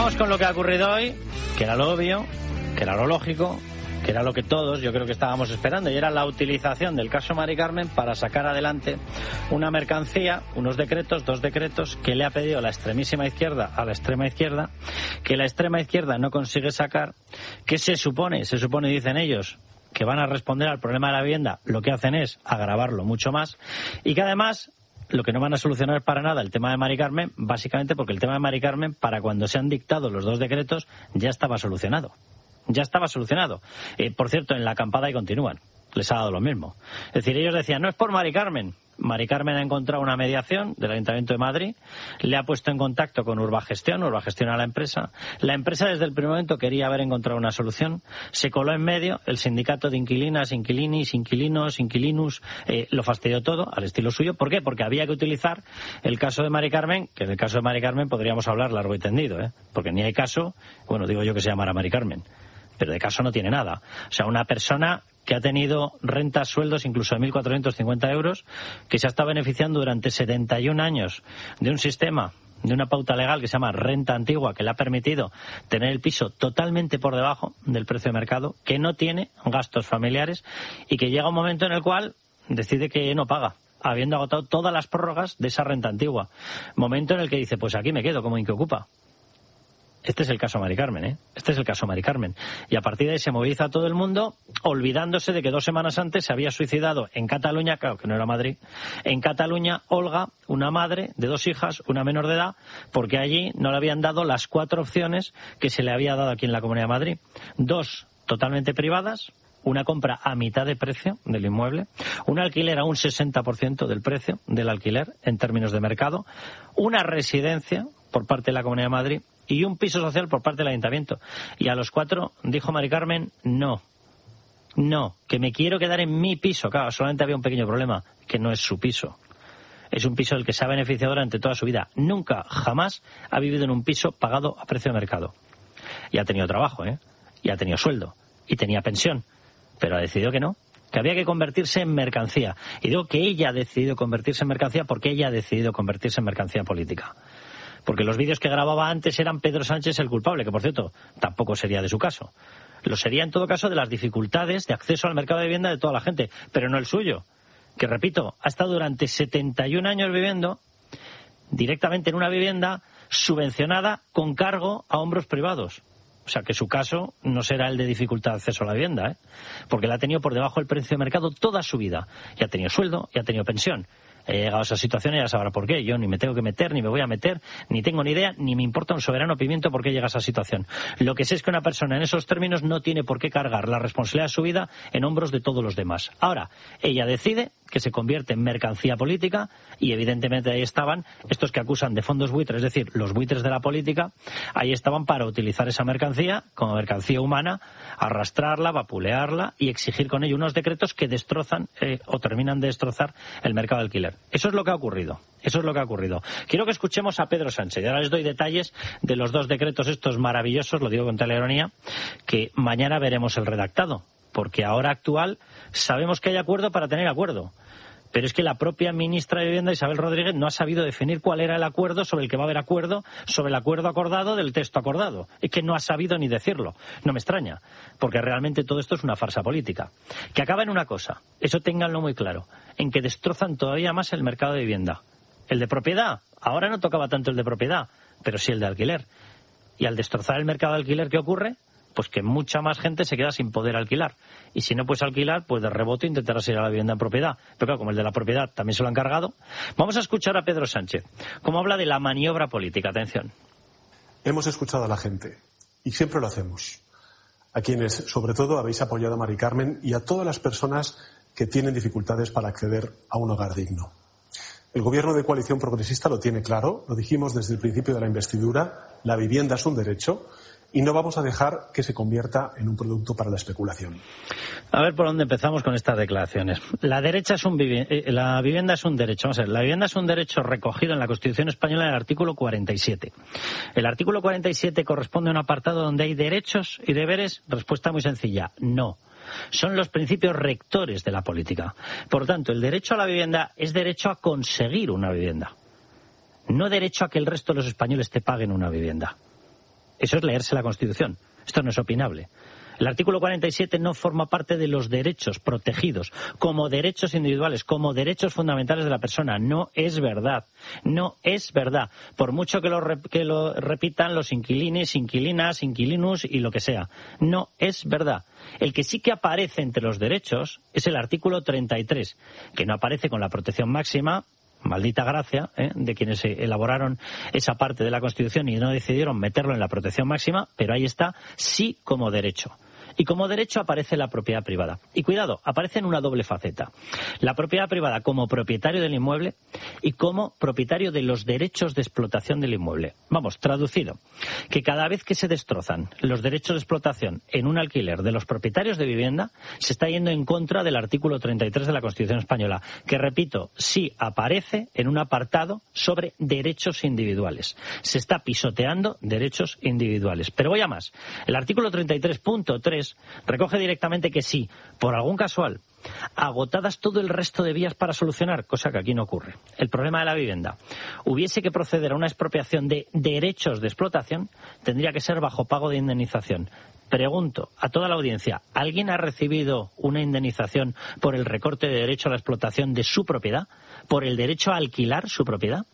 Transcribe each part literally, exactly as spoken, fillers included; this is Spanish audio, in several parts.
Vamos con lo que ha ocurrido hoy, que era lo obvio, que era lo lógico, que era lo que todos yo creo que estábamos esperando, y era la utilización del caso Mari Carmen para sacar adelante una mercancía, unos decretos, dos decretos que le ha pedido la extremísima izquierda a la extrema izquierda, que la extrema izquierda no consigue sacar, que se supone, se supone, dicen ellos, que van a responder al problema de la vivienda, lo que hacen es agravarlo mucho más, y que además lo que no van a solucionar para nada el tema de Mari Carmen, básicamente porque el tema de Mari Carmen, para cuando se han dictado los dos decretos, ya estaba solucionado. Ya estaba solucionado. Eh, por cierto, en la acampada y continúan. Les ha dado lo mismo. Es decir, ellos decían, no es por Mari Carmen. Mari Carmen ha encontrado una mediación del Ayuntamiento de Madrid, le ha puesto en contacto con Urbagestión, Urbagestión a la empresa. La empresa desde el primer momento quería haber encontrado una solución. Se coló en medio el sindicato de inquilinas, inquilinis, inquilinos, inquilinus, eh, lo fastidió todo al estilo suyo. ¿Por qué? Porque había que utilizar el caso de Mari Carmen, que en el caso de Mari Carmen podríamos hablar largo y tendido, ¿eh? Porque ni hay caso, bueno, digo yo que se llamara Mari Carmen, pero de caso no tiene nada. O sea, una persona que ha tenido rentas, sueldos incluso de mil cuatrocientos cincuenta euros, que se ha estado beneficiando durante setenta y un años de un sistema, de una pauta legal que se llama renta antigua, que le ha permitido tener el piso totalmente por debajo del precio de mercado, que no tiene gastos familiares y que llega un momento en el cual decide que no paga, habiendo agotado todas las prórrogas de esa renta antigua. Momento en el que dice, pues aquí me quedo como inquiocupa. Este es el caso Mari Carmen, ¿eh? Este es el caso Mari Carmen. Y a partir de ahí se moviliza todo el mundo, olvidándose de que dos semanas antes se había suicidado en Cataluña, claro que no era Madrid, en Cataluña Olga, una madre de dos hijas, una menor de edad, porque allí no le habían dado las cuatro opciones que se le había dado aquí en la Comunidad de Madrid. Dos totalmente privadas, una compra a mitad de precio del inmueble, un alquiler a un sesenta por ciento del precio del alquiler en términos de mercado, una residencia por parte de la Comunidad de Madrid y un piso social por parte del Ayuntamiento. Y a los cuatro dijo Mari Carmen, no, no, que me quiero quedar en mi piso. Claro, solamente había un pequeño problema, que no es su piso. Es un piso del que se ha beneficiado durante toda su vida. Nunca, jamás ha vivido en un piso pagado a precio de mercado. Y ha tenido trabajo, ¿eh? Y ha tenido sueldo. Y tenía pensión. Pero ha decidido que no, que había que convertirse en mercancía. Y digo que ella ha decidido convertirse en mercancía porque ella ha decidido convertirse en mercancía política. Porque los vídeos que grababa antes eran Pedro Sánchez el culpable, que por cierto tampoco sería de su caso. Lo sería en todo caso de las dificultades de acceso al mercado de vivienda de toda la gente, pero no el suyo, que repito, ha estado durante setenta y un años viviendo directamente en una vivienda subvencionada con cargo a hombros privados. O sea que su caso no será el de dificultad de acceso a la vivienda, ¿eh? Porque la ha tenido por debajo del precio de mercado toda su vida. Y ha tenido sueldo, y ha tenido pensión. He llegado a esa situación y ya sabrá por qué. Yo ni me tengo que meter, ni me voy a meter, ni tengo ni idea, ni me importa un soberano pimiento por qué llega a esa situación. Lo que sé es que una persona en esos términos no tiene por qué cargar la responsabilidad de su vida en hombros de todos los demás. Ahora, ella decide que se convierte en mercancía política y evidentemente ahí estaban estos que acusan de fondos buitres, es decir, los buitres de la política, ahí estaban para utilizar esa mercancía como mercancía humana, arrastrarla, vapulearla y exigir con ello unos decretos que destrozan eh, o terminan de destrozar el mercado de alquiler. Eso es lo que ha ocurrido. Eso es lo que ha ocurrido. Quiero que escuchemos a Pedro Sánchez. Y ahora les doy detalles de los dos decretos estos maravillosos, lo digo con toda la ironía, que mañana veremos el redactado. Porque ahora actual sabemos que hay acuerdo para tener acuerdo. Pero es que la propia ministra de Vivienda, Isabel Rodríguez, no ha sabido definir cuál era el acuerdo sobre el que va a haber acuerdo, sobre el acuerdo acordado del texto acordado. Es que no ha sabido ni decirlo. No me extraña, porque realmente todo esto es una farsa política. Que acaba en una cosa, eso ténganlo muy claro, en que destrozan todavía más el mercado de vivienda. El de propiedad, ahora no tocaba tanto el de propiedad, pero sí el de alquiler. Y al destrozar el mercado de alquiler, ¿qué ocurre? Pues que mucha más gente se queda sin poder alquilar. Y si no puedes alquilar, pues de rebote intentarás ir a la vivienda en propiedad. Pero claro, como el de la propiedad también se lo han cargado. Vamos a escuchar a Pedro Sánchez, cómo habla de la maniobra política. Atención. Hemos escuchado a la gente, y siempre lo hacemos. A quienes, sobre todo, habéis apoyado a Mari Carmen y a todas las personas que tienen dificultades para acceder a un hogar digno. El Gobierno de Coalición Progresista lo tiene claro, lo dijimos desde el principio de la investidura, la vivienda es un derecho. Y no vamos a dejar que se convierta en un producto para la especulación. A ver por dónde empezamos con estas declaraciones. La derecha es un vivi- eh, la vivienda es un derecho. Vamos a ver, la vivienda es un derecho recogido en la Constitución española en el artículo cuarenta y siete. El artículo cuarenta y siete corresponde a un apartado donde hay derechos y deberes. Respuesta muy sencilla, no. Son los principios rectores de la política. Por lo tanto, el derecho a la vivienda es derecho a conseguir una vivienda. No derecho a que el resto de los españoles te paguen una vivienda. Eso es leerse la Constitución. Esto no es opinable. El artículo cuarenta y siete no forma parte de los derechos protegidos como derechos individuales, como derechos fundamentales de la persona. No es verdad. No es verdad. Por mucho que lo, re que lo repitan los inquilinis, inquilinas, inquilinus y lo que sea. No es verdad. El que sí que aparece entre los derechos es el artículo treinta y tres, que no aparece con la protección máxima. Maldita gracia, ¿eh?, de quienes elaboraron esa parte de la Constitución y no decidieron meterlo en la protección máxima, pero ahí está, sí como derecho. Y como derecho aparece la propiedad privada. Y cuidado, aparece en una doble faceta. La propiedad privada como propietario del inmueble y como propietario de los derechos de explotación del inmueble. Vamos, traducido, que cada vez que se destrozan los derechos de explotación en un alquiler de los propietarios de vivienda, se está yendo en contra del artículo treinta y tres de la Constitución española, que, repito, sí aparece en un apartado sobre derechos individuales. Se está pisoteando derechos individuales. Pero voy a más. El artículo treinta y tres punto tres recoge directamente que si, por algún casual, agotadas todo el resto de vías para solucionar, cosa que aquí no ocurre, el problema de la vivienda, hubiese que proceder a una expropiación de derechos de explotación, tendría que ser bajo pago de indemnización. Pregunto a toda la audiencia, ¿alguien ha recibido una indemnización por el recorte de derecho a la explotación de su propiedad? ¿Por el derecho a alquilar su propiedad?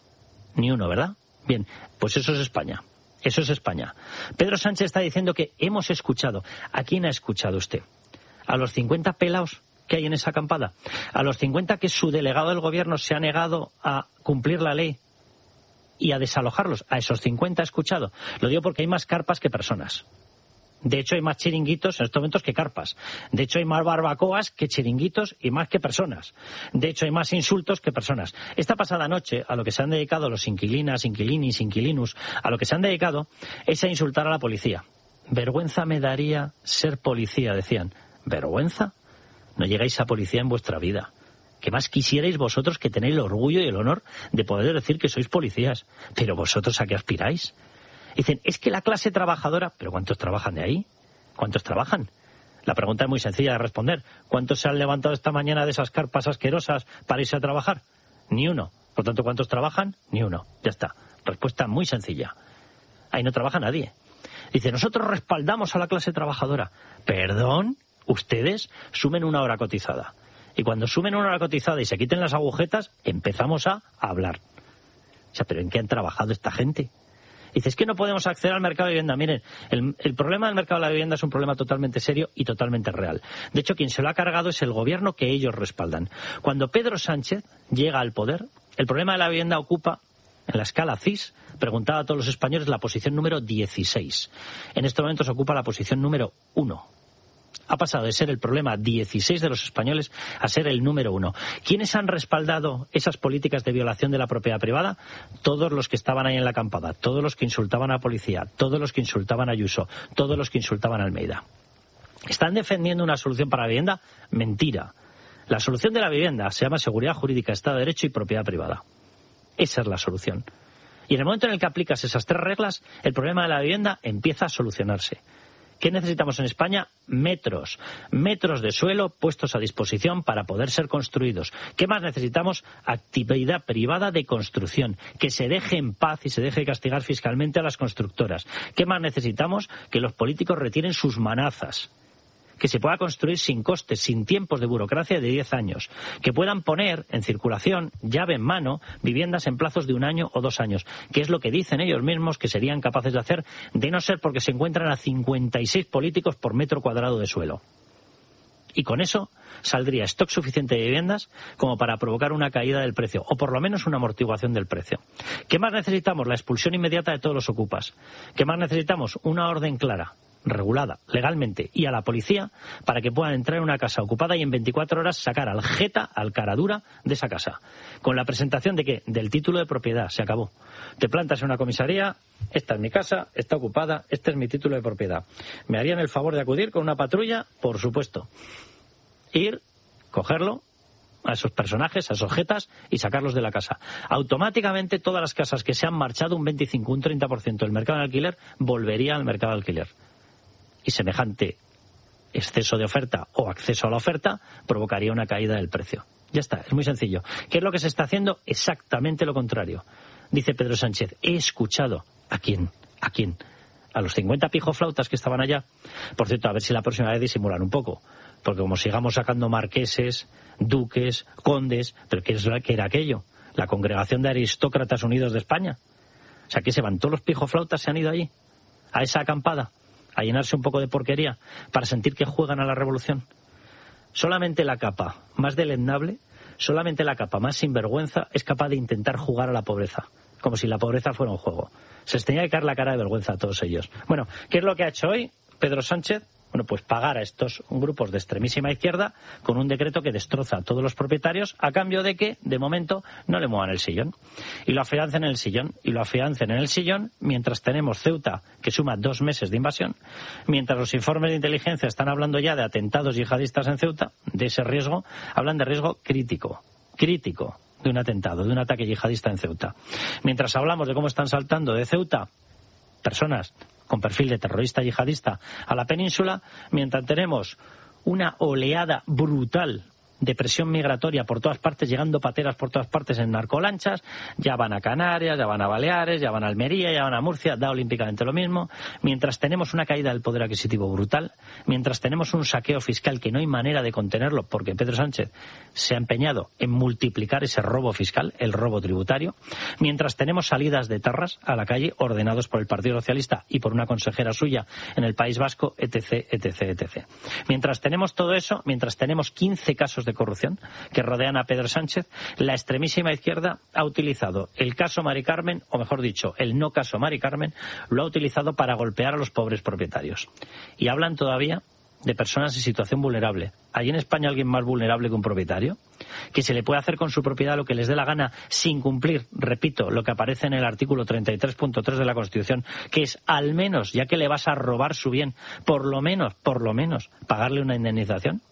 Ni uno, ¿verdad? Bien, pues eso es España. Eso es España. Pedro Sánchez está diciendo que hemos escuchado. ¿A quién ha escuchado usted? ¿A los cincuenta pelaos que hay en esa acampada? ¿A los cincuenta que su delegado del gobierno se ha negado a cumplir la ley y a desalojarlos? ¿A esos cincuenta ha escuchado? Lo digo porque hay más carpas que personas. De hecho, hay más chiringuitos en estos momentos que carpas. De hecho, hay más barbacoas que chiringuitos y más que personas. De hecho, hay más insultos que personas. Esta pasada noche, a lo que se han dedicado los inquilinas, inquilinis, inquilinus, a lo que se han dedicado es a insultar a la policía. Vergüenza me daría ser policía, decían. ¿Vergüenza? No llegáis a policía en vuestra vida. ¿Qué más quisierais vosotros que tenéis el orgullo y el honor de poder decir que sois policías? Pero vosotros, ¿a qué aspiráis? Dicen, es que la clase trabajadora... ¿Pero cuántos trabajan de ahí? ¿Cuántos trabajan? La pregunta es muy sencilla de responder. ¿Cuántos se han levantado esta mañana de esas carpas asquerosas para irse a trabajar? Ni uno. Por tanto, ¿cuántos trabajan? Ni uno. Ya está. Respuesta muy sencilla. Ahí no trabaja nadie. Dice, nosotros respaldamos a la clase trabajadora. ¿Perdón? Ustedes sumen una hora cotizada. Y cuando sumen una hora cotizada y se quiten las agujetas, empezamos a hablar. O sea, ¿pero en qué han trabajado esta gente? Dice, es que no podemos acceder al mercado de vivienda. Miren, el, el problema del mercado de la vivienda es un problema totalmente serio y totalmente real. De hecho, quien se lo ha cargado es el gobierno que ellos respaldan. Cuando Pedro Sánchez llega al poder, el problema de la vivienda ocupa, en la escala C I S, preguntaba a todos los españoles, la posición número dieciséis. En estos momentos ocupa la posición número uno. Ha pasado de ser el problema dieciséis de los españoles a ser el número uno. ¿Quiénes han respaldado esas políticas de violación de la propiedad privada? Todos los que estaban ahí en la acampada, todos los que insultaban a la policía, todos los que insultaban a Ayuso, todos los que insultaban a Almeida. ¿Están defendiendo una solución para la vivienda? Mentira. La solución de la vivienda se llama seguridad jurídica, Estado de Derecho y propiedad privada. Esa es la solución. Y en el momento en el que aplicas esas tres reglas, el problema de la vivienda empieza a solucionarse. ¿Qué necesitamos en España? Metros. Metros de suelo puestos a disposición para poder ser construidos. ¿Qué más necesitamos? Actividad privada de construcción. Que se deje en paz y se deje castigar fiscalmente a las constructoras. ¿Qué más necesitamos? Que los políticos retiren sus manazas. Que se pueda construir sin costes, sin tiempos de burocracia de diez años. Que puedan poner en circulación, llave en mano, viviendas en plazos de un año o dos años. Que es lo que dicen ellos mismos que serían capaces de hacer, de no ser porque se encuentran a cincuenta y seis políticos por metro cuadrado de suelo. Y con eso saldría stock suficiente de viviendas como para provocar una caída del precio, o por lo menos una amortiguación del precio. ¿Qué más necesitamos? La expulsión inmediata de todos los ocupas. ¿Qué más necesitamos? Una orden clara, regulada, legalmente, y a la policía para que puedan entrar en una casa ocupada y en veinticuatro horas sacar al jeta, al caradura de esa casa. Con la presentación de que del título de propiedad se acabó. Te plantas en una comisaría, esta es mi casa, está ocupada, este es mi título de propiedad. ¿Me harían el favor de acudir con una patrulla? Por supuesto. Ir, cogerlo, a esos personajes, a esos jetas y sacarlos de la casa. Automáticamente todas las casas que se han marchado un veinticinco, un treinta por ciento del mercado de alquiler volvería al mercado de alquiler. Y semejante exceso de oferta o acceso a la oferta provocaría una caída del precio. Ya está, es muy sencillo. ¿Qué es lo que se está haciendo? Exactamente lo contrario. Dice Pedro Sánchez, he escuchado. ¿A quién? ¿A quién? a los cincuenta pijoflautas que estaban allá. Por cierto, a ver si la próxima vez disimulan un poco, porque como sigamos sacando marqueses, duques, condes, ¿pero qué, es, qué era aquello? La Congregación de Aristócratas Unidos de España. O sea, ¿qué se van? ¿Todos los pijoflautas se han ido allí? ¿A esa acampada? ¿A llenarse un poco de porquería? ¿Para sentir que juegan a la revolución? Solamente la capa más deleznable, solamente la capa más sinvergüenza es capaz de intentar jugar a la pobreza, como si la pobreza fuera un juego. Se les tenía que caer la cara de vergüenza a todos ellos. Bueno, ¿qué es lo que ha hecho hoy Pedro Sánchez? Bueno, pues pagar a estos grupos de extremísima izquierda con un decreto que destroza a todos los propietarios a cambio de que, de momento, no le muevan el sillón. Y lo afiancen en el sillón. Y lo afiancen en el sillón mientras tenemos Ceuta, que suma dos meses de invasión, mientras los informes de inteligencia están hablando ya de atentados yihadistas en Ceuta, de ese riesgo, hablan de riesgo crítico, crítico de un atentado, de un ataque yihadista en Ceuta. Mientras hablamos de cómo están saltando de Ceuta personas con perfil de terrorista yihadista a la península, mientras tenemos una oleada brutal de presión migratoria por todas partes, llegando pateras por todas partes en narcolanchas, ya van a Canarias, ya van a Baleares, ya van a Almería, ya van a Murcia, da olímpicamente lo mismo, mientras tenemos una caída del poder adquisitivo brutal, mientras tenemos un saqueo fiscal que no hay manera de contenerlo porque Pedro Sánchez se ha empeñado en multiplicar ese robo fiscal, el robo tributario, mientras tenemos salidas de tarras a la calle ordenados por el Partido Socialista y por una consejera suya en el País Vasco, etc, etc, etc. Mientras tenemos todo eso, mientras tenemos quince casos de corrupción que rodean a Pedro Sánchez, la extremísima izquierda ha utilizado el caso Mari Carmen, o mejor dicho, el no caso Mari Carmen, lo ha utilizado para golpear a los pobres propietarios. Y hablan todavía de personas en situación vulnerable. ¿Hay en España alguien más vulnerable que un propietario? Que se le puede hacer con su propiedad lo que les dé la gana sin cumplir, repito, lo que aparece en el artículo treinta y tres punto tres de la Constitución, que es al menos, ya que le vas a robar su bien, por lo menos, por lo menos, pagarle una indemnización.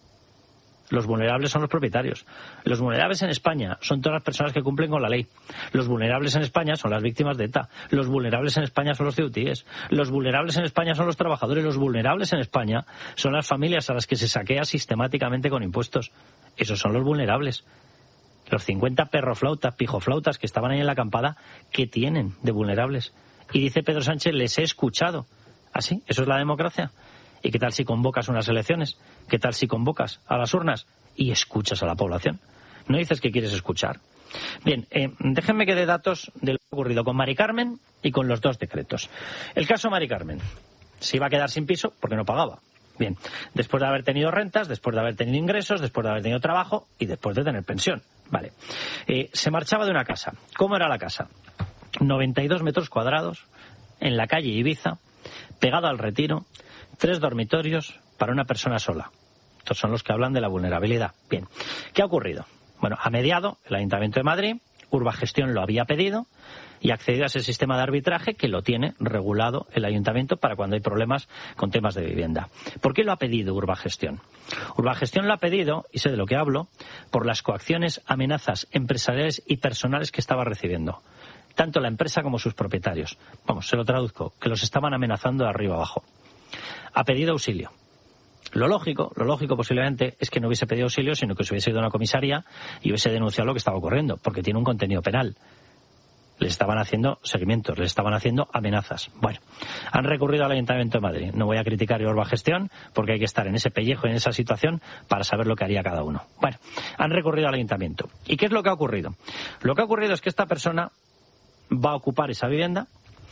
Los vulnerables son los propietarios. Los vulnerables en España son todas las personas que cumplen con la ley. Los vulnerables en España son las víctimas de ETA. Los vulnerables en España son los ceutíes. Los vulnerables en España son los trabajadores. Los vulnerables en España son las familias a las que se saquea sistemáticamente con impuestos. Esos son los vulnerables. Los cincuenta perroflautas, pijoflautas que estaban ahí en la acampada, ¿qué tienen de vulnerables? Y dice Pedro Sánchez, les he escuchado. ¿Ah, sí? ¿Eso es la democracia? ¿Y qué tal si convocas unas elecciones? ¿Qué tal si convocas a las urnas y escuchas a la población? ¿No dices que quieres escuchar? Bien, eh, déjenme que dé datos de lo que ha ocurrido con Mari Carmen y con los dos decretos. El caso Mari Carmen. Se iba a quedar sin piso porque no pagaba. Bien, después de haber tenido rentas, después de haber tenido ingresos, después de haber tenido trabajo y después de tener pensión. Vale. Eh, se marchaba de una casa. ¿Cómo era la casa? noventa y dos metros cuadrados, en la calle Ibiza, pegado al Retiro, tres dormitorios para una persona sola. Estos son los que hablan de la vulnerabilidad. Bien, ¿qué ha ocurrido? Bueno, ha mediado el Ayuntamiento de Madrid, Urbagestión lo había pedido y ha accedido a ese sistema de arbitraje que lo tiene regulado el Ayuntamiento para cuando hay problemas con temas de vivienda. ¿Por qué lo ha pedido Urbagestión? Urbagestión lo ha pedido, y sé de lo que hablo, por las coacciones, amenazas empresariales y personales que estaba recibiendo. Tanto la empresa como sus propietarios. Vamos, se lo traduzco, que los estaban amenazando de arriba abajo. Ha pedido auxilio. Lo lógico, lo lógico posiblemente es que no hubiese pedido auxilio, sino que se hubiese ido a una comisaría y hubiese denunciado lo que estaba ocurriendo, porque tiene un contenido penal. Les estaban haciendo seguimientos, les estaban haciendo amenazas. Bueno, han recurrido al Ayuntamiento de Madrid. No voy a criticar Urbagestión, porque hay que estar en ese pellejo, en esa situación, para saber lo que haría cada uno. Bueno, han recurrido al Ayuntamiento. ¿Y qué es lo que ha ocurrido? Lo que ha ocurrido es que esta persona va a ocupar esa vivienda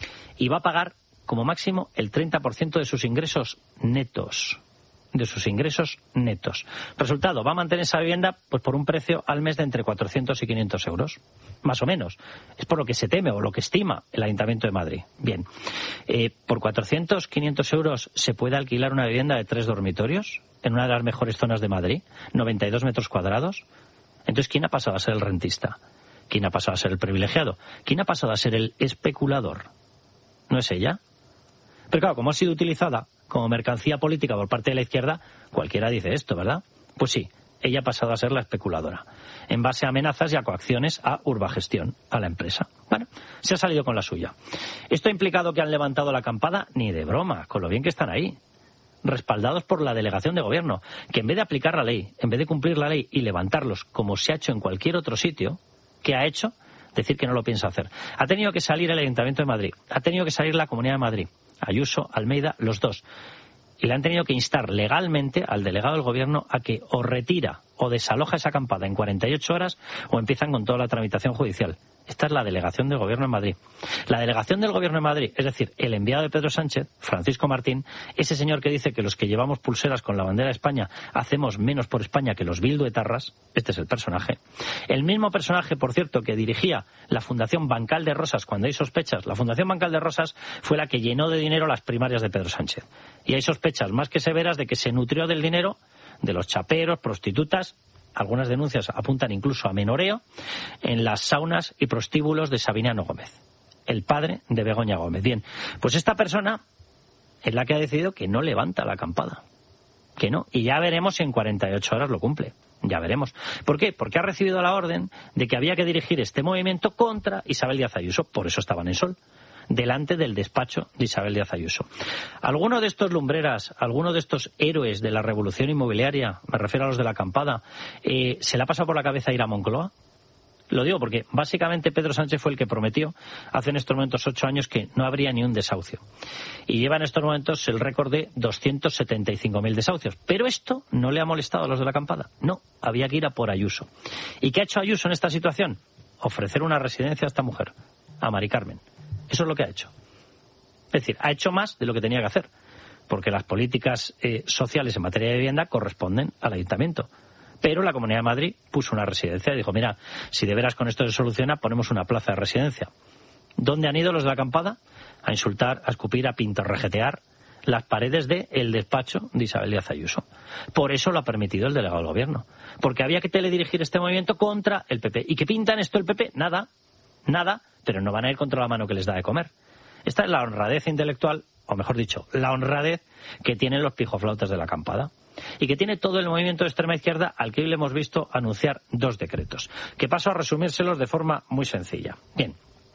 y va a pagar como máximo el treinta por ciento de sus ingresos netos. De sus ingresos netos. Resultado, va a mantener esa vivienda pues por un precio al mes de entre cuatrocientos y quinientos euros. Más o menos. Es por lo que se teme o lo que estima el Ayuntamiento de Madrid. Bien. Eh, ¿Por cuatrocientos, quinientos euros se puede alquilar una vivienda de tres dormitorios en una de las mejores zonas de Madrid? noventa y dos metros cuadrados. Entonces, ¿quién ha pasado a ser el rentista? ¿Quién ha pasado a ser el privilegiado? ¿Quién ha pasado a ser el especulador? ¿No es ella? Pero claro, como ha sido utilizada como mercancía política por parte de la izquierda, cualquiera dice esto, ¿verdad? Pues sí, ella ha pasado a ser la especuladora, en base a amenazas y a coacciones a Urbagestión, a la empresa. Bueno, se ha salido con la suya. ¿Esto ha implicado que han levantado la acampada? Ni de broma, con lo bien que están ahí, respaldados por la delegación de gobierno, que en vez de aplicar la ley, en vez de cumplir la ley y levantarlos como se ha hecho en cualquier otro sitio, ¿qué ha hecho? Decir que no lo piensa hacer. Ha tenido que salir el Ayuntamiento de Madrid, ha tenido que salir la Comunidad de Madrid, Ayuso, Almeida, los dos. Y le han tenido que instar legalmente al delegado del gobierno a que o retira o desaloja esa acampada en cuarenta y ocho horas o empiezan con toda la tramitación judicial. Esta es la delegación del gobierno en Madrid. La delegación del gobierno en Madrid, es decir, el enviado de Pedro Sánchez, Francisco Martín, ese señor que dice que los que llevamos pulseras con la bandera de España hacemos menos por España que los bilduetarras, este es el personaje. El mismo personaje, por cierto, que dirigía la Fundación Bancal de Rosas cuando hay sospechas. La Fundación Bancal de Rosas fue la que llenó de dinero las primarias de Pedro Sánchez. Y hay sospechas más que severas de que se nutrió del dinero de los chaperos, prostitutas. Algunas denuncias apuntan incluso a menoreo en las saunas y prostíbulos de Sabiniano Gómez, el padre de Begoña Gómez. Bien, pues esta persona es la que ha decidido que no levanta la acampada, que no, y ya veremos si en cuarenta y ocho horas lo cumple, ya veremos. ¿Por qué? Porque ha recibido la orden de que había que dirigir este movimiento contra Isabel Díaz Ayuso, por eso estaban en Sol, delante del despacho de Isabel Díaz Ayuso. ¿Alguno de estos lumbreras, alguno de estos héroes de la revolución inmobiliaria, me refiero a los de la acampada, eh, se le ha pasado por la cabeza ir a Moncloa? Lo digo porque básicamente Pedro Sánchez fue el que prometió hace en estos momentos ocho años que no habría ni un desahucio. Y lleva en estos momentos el récord de doscientos setenta y cinco mil desahucios. Pero esto no le ha molestado a los de la acampada. No, había que ir a por Ayuso. ¿Y qué ha hecho Ayuso en esta situación? Ofrecer una residencia a esta mujer, a Mari Carmen. Eso es lo que ha hecho. Es decir, ha hecho más de lo que tenía que hacer, porque las políticas eh, sociales en materia de vivienda corresponden al ayuntamiento. Pero la Comunidad de Madrid puso una residencia y dijo, mira, si de veras con esto se soluciona, ponemos una plaza de residencia. ¿Dónde han ido los de la acampada? A insultar, a escupir, a pintorrejetear las paredes del despacho de Isabel Díaz Ayuso. Por eso lo ha permitido el delegado del gobierno. Porque había que teledirigir este movimiento contra el P P. ¿Y qué pintan esto el P P? Nada, nada. Pero no van a ir contra la mano que les da de comer. Esta es la honradez intelectual, o mejor dicho, la honradez que tienen los pijoflautas de la acampada. Y que tiene todo el movimiento de extrema izquierda al que hoy le hemos visto anunciar dos decretos. Que paso a resumírselos de forma muy sencilla. Bien,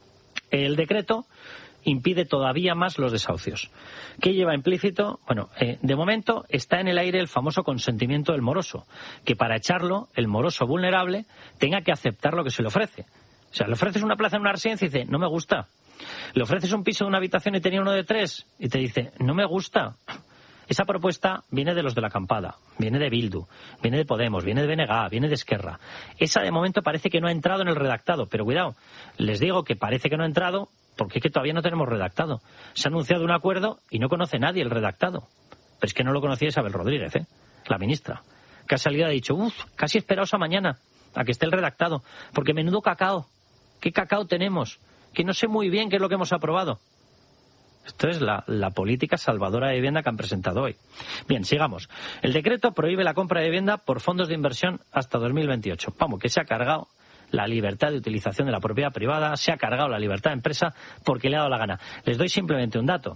el decreto impide todavía más los desahucios. ¿Qué lleva implícito? Bueno, eh, de momento está en el aire el famoso consentimiento del moroso, que para echarlo, el moroso vulnerable tenga que aceptar lo que se le ofrece. O sea, le ofreces una plaza en una residencia y dice, no me gusta. Le ofreces un piso de una habitación y tenía uno de tres y te dice, no me gusta. Esa propuesta viene de los de la acampada, viene de Bildu, viene de Podemos, viene de B N G, viene de Esquerra. Esa de momento parece que no ha entrado en el redactado, pero cuidado, les digo que parece que no ha entrado porque es que todavía no tenemos redactado. Se ha anunciado un acuerdo y no conoce nadie el redactado. Pero es que no lo conocía Isabel Rodríguez, ¿eh? La ministra, que ha salido y ha dicho, uff, casi esperaos a mañana a que esté el redactado, porque menudo cacao. ¿Qué cacao tenemos? Que no sé muy bien qué es lo que hemos aprobado. Esto es la, la política salvadora de vivienda que han presentado hoy. Bien, sigamos. El decreto prohíbe la compra de vivienda por fondos de inversión hasta dos mil veintiocho. Vamos, que se ha cargado la libertad de utilización de la propiedad privada, se ha cargado la libertad de empresa porque le ha dado la gana. Les doy simplemente un dato.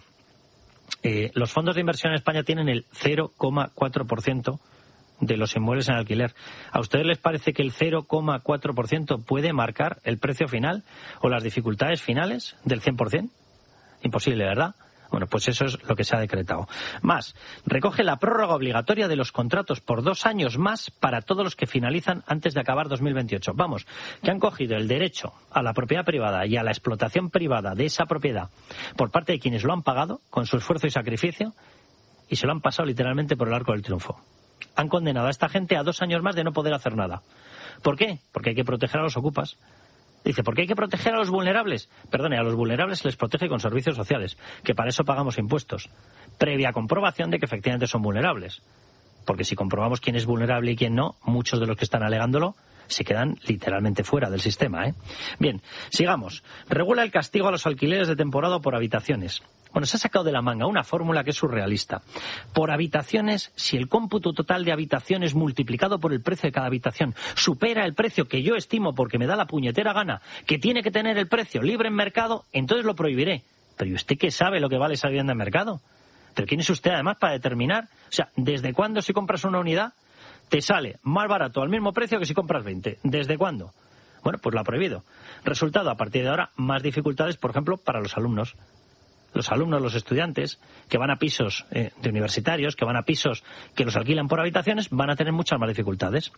Eh, los fondos de inversión en España tienen el cero coma cuatro por ciento de los inmuebles en alquiler. ¿A ustedes les parece que el cero coma cuatro por ciento puede marcar el precio final o las dificultades finales del cien por ciento? Imposible, ¿verdad? Bueno, pues eso es lo que se ha decretado. Más, recoge la prórroga obligatoria de los contratos por dos años más para todos los que finalizan antes de acabar dos mil veintiocho. Vamos, que han cogido el derecho a la propiedad privada y a la explotación privada de esa propiedad por parte de quienes lo han pagado con su esfuerzo y sacrificio y se lo han pasado literalmente por el arco del triunfo. Han condenado a esta gente a dos años más de no poder hacer nada. ¿Por qué? Porque hay que proteger a los ocupas. Dice, ¿por qué hay que proteger a los vulnerables? Perdone, a los vulnerables se les protege con servicios sociales, que para eso pagamos impuestos, previa comprobación de que efectivamente son vulnerables. Porque si comprobamos quién es vulnerable y quién no, muchos de los que están alegándolo se quedan literalmente fuera del sistema, ¿eh? Bien, sigamos. Regula el castigo a los alquileres de temporada por habitaciones. Bueno, se ha sacado de la manga una fórmula que es surrealista. Por habitaciones, si el cómputo total de habitaciones multiplicado por el precio de cada habitación supera el precio que yo estimo porque me da la puñetera gana que tiene que tener el precio libre en mercado, entonces lo prohibiré. Pero ¿y usted qué sabe lo que vale esa vivienda en mercado? ¿Pero quién es usted además para determinar? O sea, ¿desde cuándo si compras una unidad te sale más barato al mismo precio que si compras veinte? ¿Desde cuándo? Bueno, pues lo ha prohibido. Resultado, a partir de ahora, más dificultades, por ejemplo, para los alumnos. Los alumnos, los estudiantes, que van a pisos eh, de universitarios, que van a pisos que los alquilan por habitaciones, van a tener muchas más dificultades.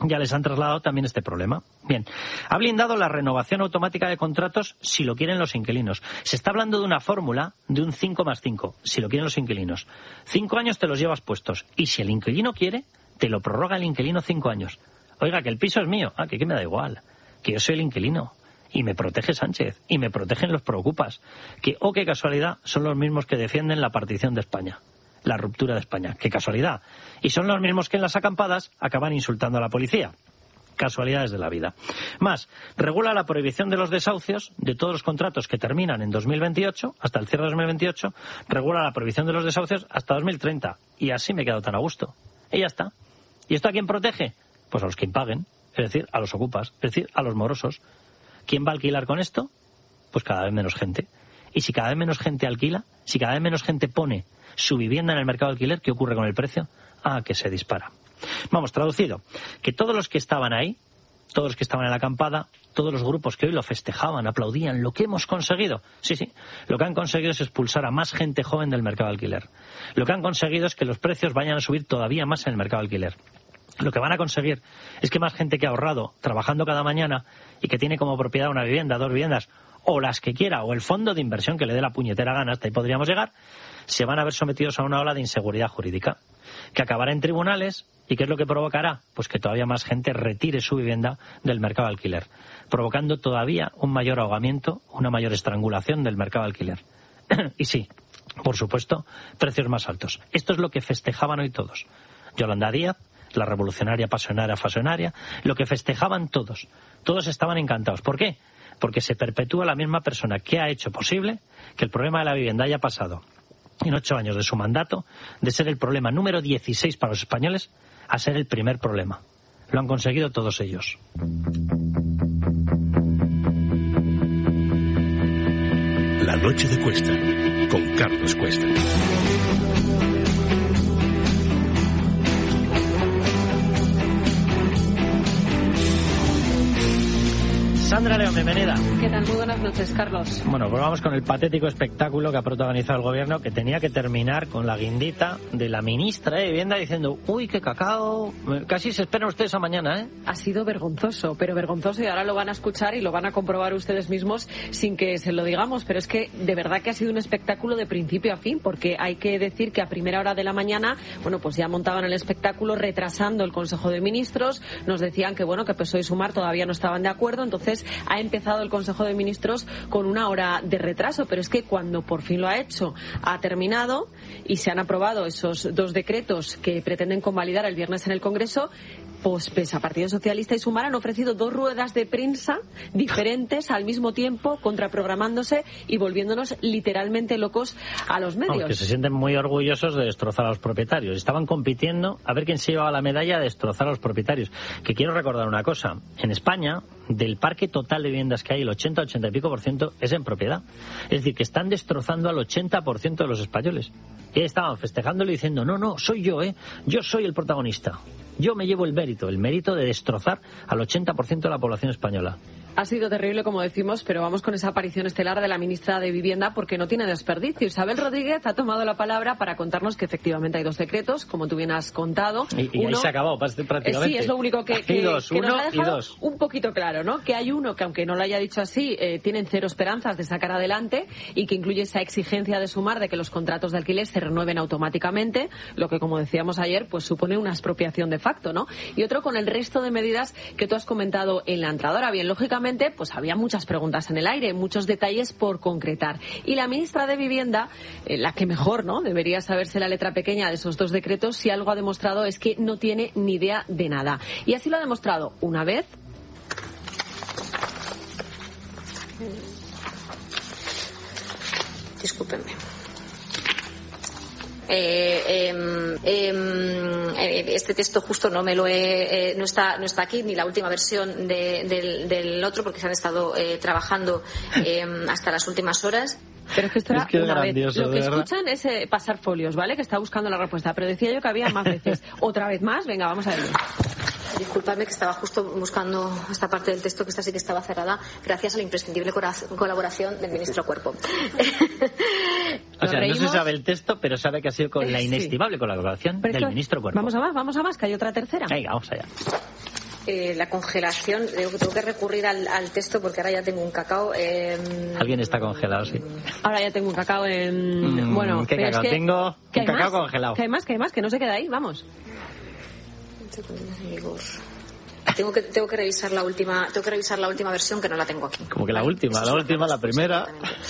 ya les han trasladado también este problema. Bien, ha blindado la renovación automática de contratos si lo quieren los inquilinos. Se está hablando de una fórmula de un cinco más cinco, si lo quieren los inquilinos. Cinco años te los llevas puestos y si el inquilino quiere, te lo prorroga el inquilino cinco años. Oiga, que el piso es mío. Ah, que, que me da igual. Que yo soy el inquilino. Y me protege Sánchez. Y me protegen los preocupas. Que, oh, qué casualidad, son los mismos que defienden la partición de España. La ruptura de España. Qué casualidad. Y son los mismos que en las acampadas acaban insultando a la policía. Casualidades de la vida. Más, regula la prohibición de los desahucios de todos los contratos que terminan en dos mil veintiocho, hasta el cierre de dos mil veintiocho, regula la prohibición de los desahucios hasta dos mil treinta. Y así me he quedado tan a gusto. Y ya está. ¿Y esto a quién protege? Pues a los que impaguen, es decir, a los ocupas, es decir, a los morosos. ¿Quién va a alquilar con esto? Pues cada vez menos gente. Y si cada vez menos gente alquila, si cada vez menos gente pone su vivienda en el mercado de alquiler, ¿qué ocurre con el precio? Ah, que se dispara. Vamos, traducido, que todos los que estaban ahí, todos los que estaban en la acampada, todos los grupos que hoy lo festejaban, aplaudían lo que hemos conseguido. Sí, sí, lo que han conseguido es expulsar a más gente joven del mercado de alquiler. Lo que han conseguido es que los precios vayan a subir todavía más en el mercado de alquiler. Lo que van a conseguir es que más gente que ha ahorrado trabajando cada mañana y que tiene como propiedad una vivienda, dos viviendas, o las que quiera, o el fondo de inversión que le dé la puñetera gana, hasta ahí podríamos llegar, se van a ver sometidos a una ola de inseguridad jurídica, que acabará en tribunales. ¿Y qué es lo que provocará? Pues que todavía más gente retire su vivienda del mercado de alquiler, provocando todavía un mayor ahogamiento, una mayor estrangulación del mercado de alquiler. Y sí, por supuesto, precios más altos. Esto es lo que festejaban hoy todos. Yolanda Díaz, la revolucionaria pasionaria fasionaria, lo que festejaban todos. Todos estaban encantados. ¿Por qué? Porque se perpetúa la misma persona que ha hecho posible que el problema de la vivienda haya pasado en ocho años de su mandato de ser el problema número dieciséis para los españoles a ser el primer problema. Lo han conseguido todos ellos. La noche de Cuesta, con Carlos Cuesta. Sandra León, bienvenida. ¿Qué tal? Muy buenas noches, Carlos. Bueno, pues vamos con el patético espectáculo que ha protagonizado el gobierno, que tenía que terminar con la guindita de la ministra de Vivienda diciendo, uy, qué cacao, casi se esperan ustedes a mañana, ¿eh? Ha sido vergonzoso, pero vergonzoso, y ahora lo van a escuchar y lo van a comprobar ustedes mismos sin que se lo digamos, pero es que de verdad que ha sido un espectáculo de principio a fin, porque hay que decir que a primera hora de la mañana, bueno, pues ya montaban el espectáculo retrasando el Consejo de Ministros, nos decían que, bueno, que P S O E y Sumar todavía no estaban de acuerdo, entonces ha empezado el Consejo de Ministros con una hora de retraso, pero es que cuando por fin lo ha hecho, ha terminado y se han aprobado esos dos decretos que pretenden convalidar el viernes en el Congreso. Pues pese a Partido Socialista y Sumar han ofrecido dos ruedas de prensa diferentes al mismo tiempo, contraprogramándose y volviéndonos literalmente locos a los medios. Aunque se sienten muy orgullosos de destrozar a los propietarios. Estaban compitiendo a ver quién se llevaba la medalla de destrozar a los propietarios. Que quiero recordar una cosa. En España, del parque total de viviendas que hay, el ochenta, ochenta y pico por ciento es en propiedad. Es decir, que están destrozando al ochenta por ciento de los españoles. Y ahí estaban festejándolo y diciendo, no, no, soy yo, ¿eh? Yo soy el protagonista. Yo me llevo el mérito, el mérito de destrozar al ochenta por ciento de la población española. Ha sido terrible, como decimos, pero vamos con esa aparición estelar de la ministra de Vivienda porque no tiene desperdicio. Isabel Rodríguez ha tomado la palabra para contarnos que efectivamente hay dos decretos, como tú bien has contado. Y, y uno, ahí se acabó prácticamente. Sí, es lo único que, que, dos, que nos ha dejado dos. un poquito claro, ¿no? Que hay uno que, aunque no lo haya dicho así, eh, tienen cero esperanzas de sacar adelante y que incluye esa exigencia de Sumar de que los contratos de alquiler se renueven automáticamente, lo que, como decíamos ayer, pues supone una expropiación de facto, ¿no? Y otro con el resto de medidas que tú has comentado en la entrada. Ahora bien, lógicamente, pues había muchas preguntas en el aire, muchos detalles por concretar. Y la ministra de Vivienda, eh, la que mejor, ¿no? Debería saberse la letra pequeña de esos dos decretos, si algo ha demostrado es que no tiene ni idea de nada. Y así lo ha demostrado una vez. Discúlpenme. Eh, eh, eh, este texto justo no me lo he, eh, no está no está aquí, ni la última versión de, del, del otro, porque se han estado eh, trabajando eh, hasta las últimas horas. Pero es que esto era es que es una vez. grandioso, Lo que ¿verdad? escuchan es eh, pasar folios, ¿vale? Que está buscando la respuesta. Pero decía yo que había más veces. Otra vez más. Venga, vamos a ver. Disculpadme, que estaba justo buscando esta parte del texto, que esta sí que estaba cerrada, gracias a la imprescindible colaboración del ministro Cuerpo. O sea, no se sabe el texto, pero sabe que ha sido con la inestimable colaboración pero del esto, ministro Cuerpo. Vamos a más, vamos a más, que hay otra tercera. Venga, vamos allá. Eh, la congelación, tengo, tengo que recurrir al, al texto porque ahora ya tengo un cacao. Eh, Alguien está congelado, sí. Ahora ya tengo un cacao en... Mm, bueno, ¿qué cacao? Es que, tengo un cacao más? congelado. ¿Qué hay más? ¿Qué hay más? Que no se queda ahí, vamos. Tengo que tengo que revisar la última tengo que revisar la última versión que no la tengo aquí. Como que la última, la última, la primera.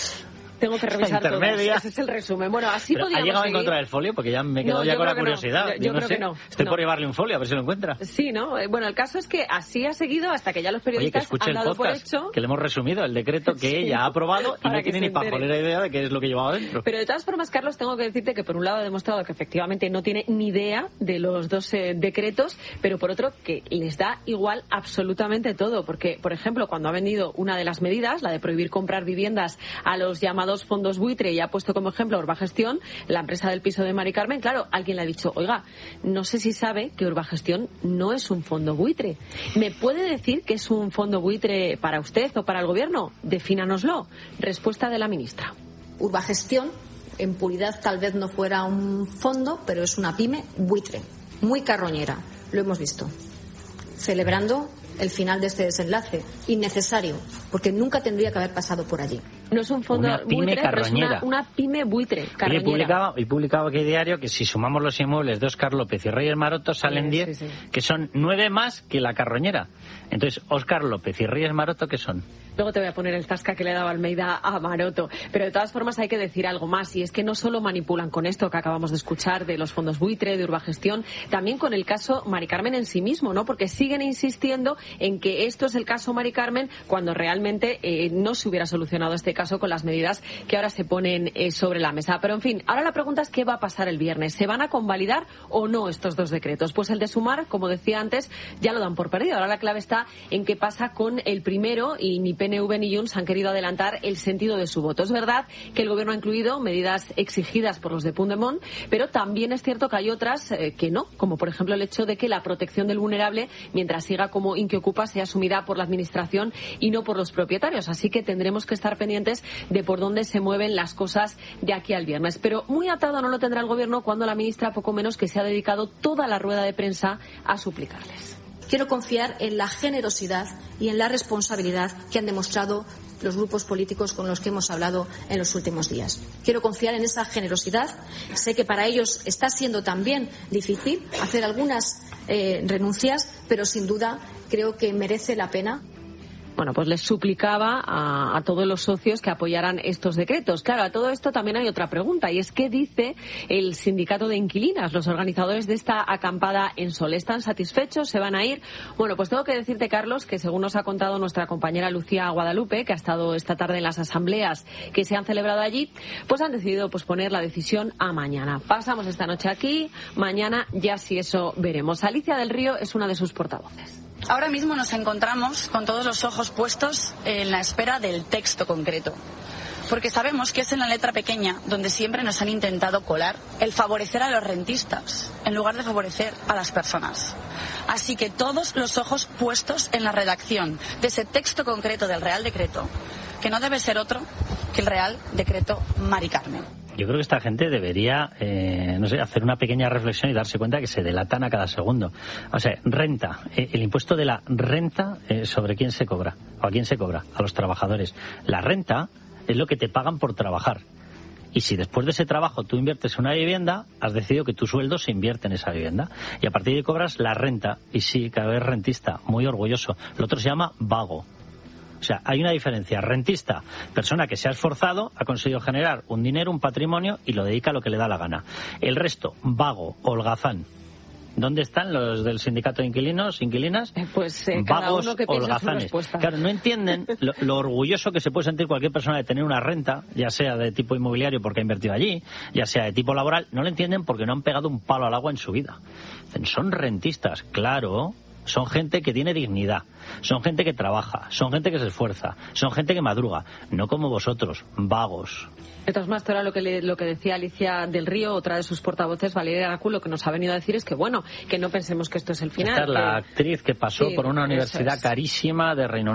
Tengo que revisar todo. Intermedia. Ese es el resumen. Bueno, así Pero podíamos ¿ha llegado seguir? a encontrar el folio? Porque ya me he quedado No, ya yo con la creo que no. curiosidad. Yo- yo no creo sé. que no. Estoy No. por llevarle un folio, a ver si lo encuentra. Sí, ¿no? Eh, Bueno, el caso es que así ha seguido hasta que ya los Oye, que periodistas escuche han el dado por podcast, hecho... que le hemos resumido el decreto que Sí. ella ha aprobado y Para no que tiene se ni pajolera idea de qué es lo que llevaba dentro. Pero de todas formas, Carlos, tengo que decirte que por un lado ha demostrado que efectivamente no tiene ni idea de los dos eh, decretos, pero por otro que les da igual absolutamente todo. Porque, por ejemplo, cuando ha vendido una de las medidas, la de prohibir comprar viviendas a los llamados fondos buitre, y ha puesto como ejemplo Urbagestión, la empresa del piso de Mari Carmen, claro, alguien le ha dicho, oiga, no sé si sabe que Urbagestión no es un fondo buitre. ¿Me puede decir que es un fondo buitre para usted o para el gobierno? Defínanoslo. Respuesta de la ministra. Urbagestión, en puridad tal vez no fuera un fondo, pero es una pyme buitre, muy carroñera, lo hemos visto. Celebrando el final de este desenlace, innecesario, porque nunca tendría que haber pasado por allí. No es un fondo Una pyme buitre, pero es carroñera. una, una pyme buitre, Oye, carroñera. y publicaba, y publicaba aquí diario que si sumamos los inmuebles de Óscar López y Reyes Maroto salen Sí, diez, sí, sí. que son nueve más que la carroñera. Entonces, Óscar López y Reyes Maroto, ¿qué son? Luego te voy a poner el zasca que le ha dado Almeida a Maroto. Pero de todas formas hay que decir algo más, y es que no solo manipulan con esto que acabamos de escuchar de los fondos buitre, de Urbagestión, también con el caso Mari Carmen en sí mismo, ¿no? Porque siguen insistiendo en que esto es el caso Mari Carmen cuando realmente eh, no se hubiera solucionado este caso con las medidas que ahora se ponen eh, sobre la mesa. Pero en fin, ahora la pregunta es qué va a pasar el viernes. ¿Se van a convalidar o no estos dos decretos? Pues el de Sumar, como decía antes, ya lo dan por perdido. Ahora la clave está en qué pasa con el primero, y ni P N V ni Junts han querido adelantar el sentido de su voto. Es verdad que el gobierno ha incluido medidas exigidas por los de Puigdemont, pero también es cierto que hay otras eh, que no, como por ejemplo el hecho de que la protección del vulnerable, mientras siga como Inquiocupa, sea asumida por la administración y no por los propietarios. Así que tendremos que estar pendientes de por dónde se mueven las cosas de aquí al viernes. Pero muy atado no lo tendrá el gobierno cuando la ministra poco menos que se ha dedicado toda la rueda de prensa a suplicarles. Quiero confiar en la generosidad y en la responsabilidad que han demostrado los grupos políticos con los que hemos hablado en los últimos días. Quiero confiar en esa generosidad. Sé que para ellos está siendo también difícil hacer algunas eh, renuncias, pero sin duda creo que merece la pena. Bueno, pues les suplicaba a, a todos los socios que apoyaran estos decretos. Claro, a todo esto también hay otra pregunta, y es ¿qué dice el sindicato de inquilinas? Los organizadores de esta acampada en Sol, ¿están satisfechos? ¿Se van a ir? Bueno, pues tengo que decirte, Carlos, que según nos ha contado nuestra compañera Lucía Guadalupe, que ha estado esta tarde en las asambleas que se han celebrado allí, pues han decidido posponer la decisión a mañana. Pasamos esta noche aquí, mañana ya si eso veremos. Alicia del Río es una de sus portavoces. Ahora mismo nos encontramos con todos los ojos puestos en la espera del texto concreto, porque sabemos que es en la letra pequeña donde siempre nos han intentado colar el favorecer a los rentistas en lugar de favorecer a las personas. Así que todos los ojos puestos en la redacción de ese texto concreto del Real Decreto, que no debe ser otro que el Real Decreto Mari Carmen. Yo creo que esta gente debería, eh, no sé, hacer una pequeña reflexión y darse cuenta que se delatan a cada segundo. O sea, renta, eh, el impuesto de la renta, eh, ¿sobre quién se cobra? ¿O a quién se cobra? A los trabajadores. La renta es lo que te pagan por trabajar. Y si después de ese trabajo tú inviertes en una vivienda, has decidido que tu sueldo se invierte en esa vivienda. Y a partir de ahí cobras la renta. Y sí, cada vez rentista, muy orgulloso. Lo otro se llama vago. O sea, hay una diferencia. Rentista, persona que se ha esforzado, ha conseguido generar un dinero, un patrimonio y lo dedica a lo que le da la gana. El resto, vago, holgazán. ¿Dónde están los del sindicato de inquilinos, inquilinas? Pues eh, cada Vagos, uno que piensa su holgazanes. respuesta. Claro, no entienden lo, lo orgulloso que se puede sentir cualquier persona de tener una renta, ya sea de tipo inmobiliario porque ha invertido allí, ya sea de tipo laboral. No lo entienden porque no han pegado un palo al agua en su vida. Dicen, son rentistas, claro. Son gente que tiene dignidad, son gente que trabaja, son gente que se esfuerza, son gente que madruga, no como vosotros, vagos. De todas maneras, ahora lo que, le, lo que decía Alicia del Río, otra de sus portavoces, Valeria Aracu, lo que nos ha venido a decir es que, bueno, que no pensemos que esto es el final. Esta es la que... actriz que pasó sí, por una universidad es. carísima de Reino Unido.